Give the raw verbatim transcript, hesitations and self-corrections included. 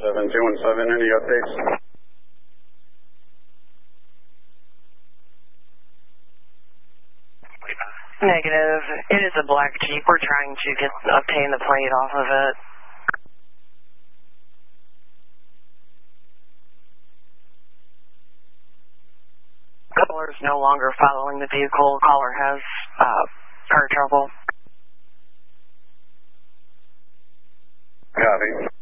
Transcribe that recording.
seven two one seven, any updates? Negative. It is a black Jeep. We're trying to get obtain the plate off of it. Caller is no longer following the vehicle. Caller has uh, car trouble. Copy.